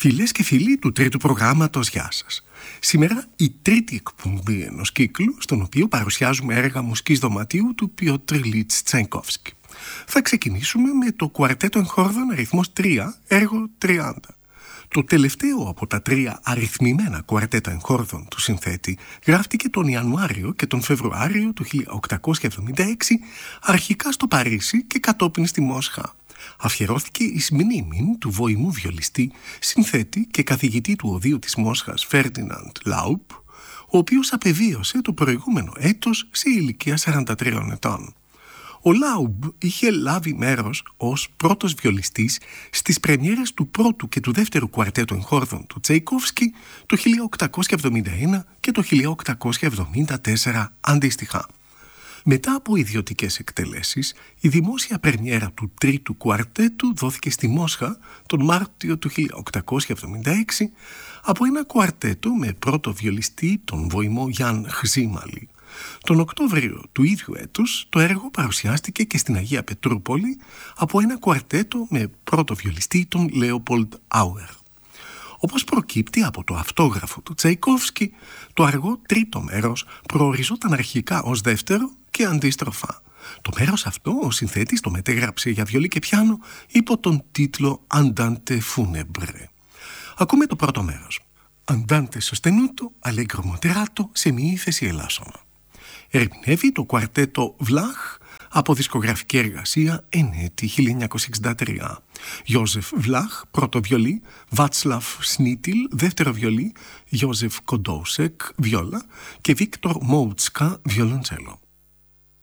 Φιλές και φίλοι του τρίτου προγράμματος, γεια σας. Σήμερα η τρίτη εκπομπή ενός κύκλου, στον οποίο παρουσιάζουμε έργα μουσικής δωματίου του Πιότρ Ιλίτς Τσαϊκόφσκι. Θα ξεκινήσουμε με το κουαρτέτο εγχόρδων αριθμός 3, έργο 30. Το τελευταίο από τα 3 αριθμημένα κουαρτέτα εγχόρδων του συνθέτη γράφτηκε τον Ιανουάριο και τον Φεβρουάριο του 1876, αρχικά στο Παρίσι και κατόπιν στη Μόσχα. Αφιερώθηκε εις μνήμην του βοημού βιολιστή, συνθέτη και καθηγητή του οδείου της Μόσχας Φέρντιναντ Λάουπ, ο οποίος απεβίωσε το προηγούμενο έτος σε ηλικία 43 ετών. Ο Λάουμπ είχε λάβει μέρος ως πρώτος βιολιστής στις πρεμιέρες του πρώτου και του δεύτερου κουαρτέτου εγχόρδων του Τσαϊκόφσκι το 1871 και το 1874 αντίστοιχα. Μετά από ιδιωτικές εκτελέσεις, η δημόσια πρεμιέρα του τρίτου κουαρτέτου δόθηκε στη Μόσχα τον Μάρτιο του 1876 από ένα κουαρτέτο με πρώτο βιολιστή τον βοημό Γιάν Χζίμαλη. Τον Οκτώβριο του ίδιου έτους το έργο παρουσιάστηκε και στην Αγία Πετρούπολη από ένα κουαρτέτο με πρώτο βιολιστή τον Λέοπολντ Άουερ. Όπως προκύπτει από το αυτόγραφο του Τσαϊκόφσκι, το αργό τρίτο μέρος προοριζόταν αρχικά ως δεύτερο και αντίστροφα. Το μέρος αυτό ο συνθέτης το μετέγραψε για βιολί και πιάνο υπό τον τίτλο Andante Funebre. Ακούμε το πρώτο μέρος. Andante sostenuto, allegro moderato, σε μη ύφεση ελάσσονα. Ερμηνεύει το κουαρτέτο Βλάχ από δισκογραφική εργασία εν έτη 1963. Ιώζεφ Βλάχ, πρώτο βιολί, Βάτσλαφ Σνίτιλ, δεύτερο βιολί, Ιώζεφ Κοντόσεκ, βιόλα και Βίκτορ Μόουτσκα, βιολοντσέλο.